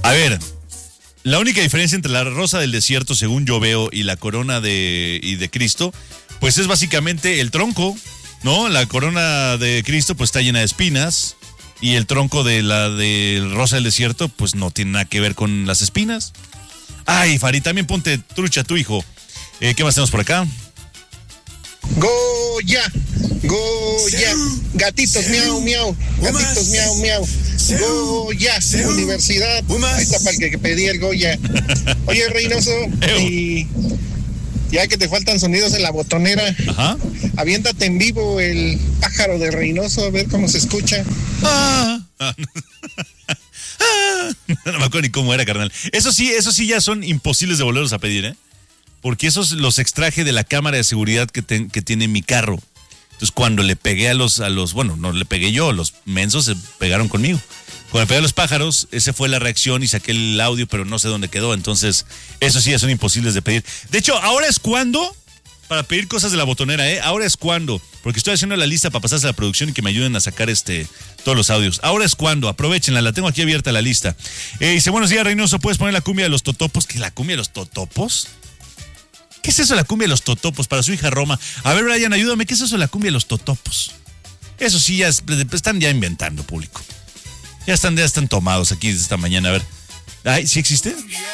A ver, la única diferencia entre la rosa del desierto, según yo veo, y la corona de Cristo, pues es básicamente el tronco, ¿no? La corona de Cristo pues está llena de espinas y el tronco de la del rosa del desierto pues no tiene nada que ver con las espinas. Ay, Fari, también ponte trucha tu hijo. ¿Qué más tenemos por acá? Goya, gatitos miau miau, gatitos miau miau, Goya, universidad, ahí está para el que pedí el Goya. Oye, Reynoso, y ya que te faltan sonidos en la botonera, Ajá. Aviéntate en vivo el pájaro de Reynoso, a ver cómo se escucha. No me acuerdo ni cómo era, carnal. Eso sí ya son imposibles de volverlos a pedir, ¿eh? Porque esos los extraje de la cámara de seguridad que tiene mi carro. Entonces, cuando le pegué a los, bueno, no le pegué yo, los mensos se pegaron conmigo. Cuando le pegué a los pájaros, esa fue la reacción y saqué el audio, pero no sé dónde quedó. Entonces, eso sí ya son imposibles de pedir. De hecho, ahora es cuando, para pedir cosas de la botonera, ¿eh? Ahora es cuando, porque estoy haciendo la lista para pasarse a la producción y que me ayuden a sacar todos los audios. Ahora es cuando, aprovechenla, la tengo aquí abierta la lista. Dice, buenos días, Reynoso, ¿puedes poner la cumbia de los totopos? ¿Qué, la cumbia de los totopos? ¿Qué es eso de la cumbia de los totopos? Para su hija Roma. A ver, Brian, ayúdame, ¿qué es eso de la cumbia de los totopos? Eso sí, ya están ya inventando, público. Ya están tomados aquí desde esta mañana, a ver. Ay, ¿sí existe?